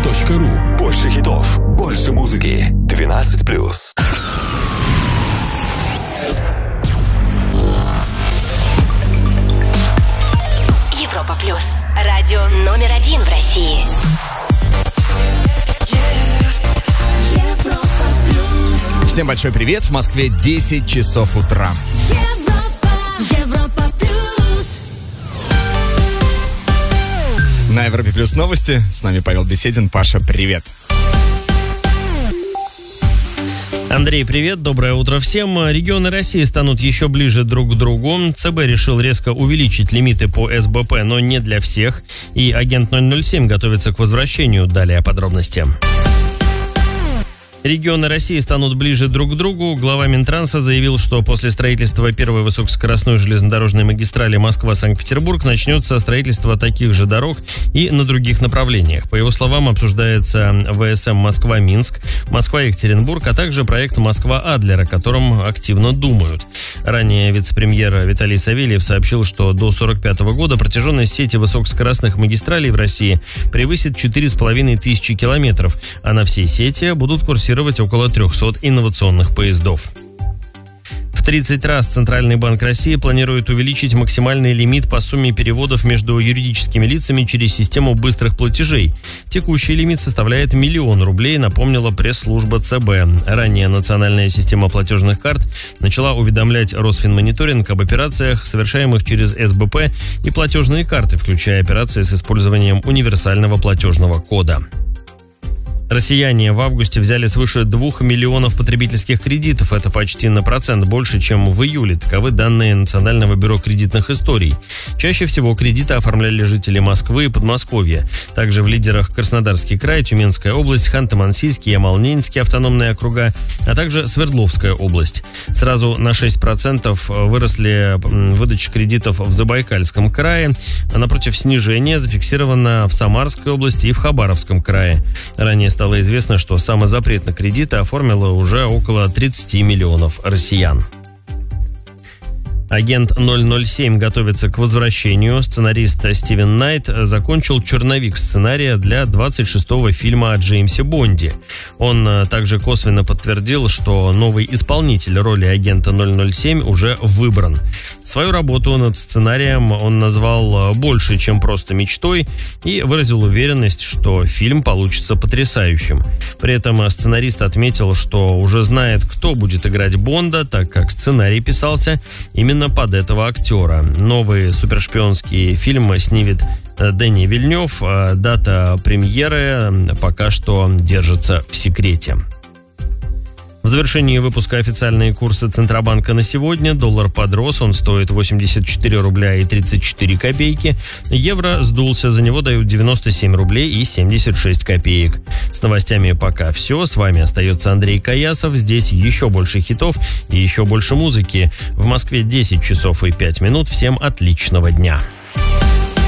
Европаплюс.ру. Больше хитов, больше музыки. 12+. Европа Плюс. Радио номер 1 в России. Всем большой привет. В Москве 10 часов утра. Европа Плюс. На Европе Плюс новости. С нами Павел Беседин. Паша, привет. Андрей, привет, доброе утро всем. Регионы России станут еще ближе друг к другу. ЦБ решил резко увеличить лимиты по СБП, но не для всех. И агент 007 готовится к возвращению. Далее подробности. Регионы России станут ближе друг к другу. Глава Минтранса заявил, что после строительства первой высокоскоростной железнодорожной магистрали Москва-Санкт-Петербург начнется строительство таких же дорог и на других направлениях. По его словам, обсуждается ВСМ Москва-Минск, Москва-Екатеринбург, а также проект Москва-Адлер, о котором активно думают. Ранее вице-премьер Виталий Савельев сообщил, что до 1945 года протяженность сети высокоскоростных магистралей в России превысит 4500 километров, а на всей сети будут курсировать около 300 инновационных поездов. В 30 раз Центральный банк России планирует увеличить максимальный лимит по сумме переводов между юридическими лицами через систему быстрых платежей. Текущий лимит составляет 1 000 000 рублей, напомнила пресс-служба ЦБ. Ранее национальная система платежных карт начала уведомлять Росфинмониторинг об операциях, совершаемых через СБП и платежные карты, включая операции с использованием универсального платежного кода. Россияне в августе взяли свыше 2 миллионов потребительских кредитов. Это почти на процент больше, чем в июле. Таковы данные Национального бюро кредитных историй. Чаще всего кредиты оформляли жители Москвы и Подмосковья. Также в лидерах Краснодарский край, Тюменская область, Ханты-Мансийский, Ямал-Ненецкий автономные округа, а также Свердловская область. Сразу на 6% выросли выдачи кредитов в Забайкальском крае. Напротив, снижение зафиксировано в Самарской области и в Хабаровском крае. Ранее стало известно, что самозапрет на кредиты оформило уже около 30 миллионов россиян. Агент 007 готовится к возвращению. Сценарист Стивен Найт закончил черновик сценария для 26-го фильма о Джеймсе Бонде. Он также косвенно подтвердил, что новый исполнитель роли агента 007 уже выбран. Свою работу над сценарием он назвал больше, чем просто мечтой, и выразил уверенность, что фильм получится потрясающим. При этом сценарист отметил, что уже знает, кто будет играть Бонда, так как сценарий писался именно под этого актера. Новый супершпионский фильм снимет Дени Вильнев. Дата премьеры пока что держится в секрете. В завершении выпуска официальные курсы Центробанка на сегодня. Доллар подрос, он стоит 84 рубля и 34 копейки. Евро сдулся, за него дают 97 рублей и 76 копеек. С новостями пока все. С вами остается Андрей Каясов. Здесь еще больше хитов и еще больше музыки. В Москве 10 часов и 5 минут. Всем отличного дня.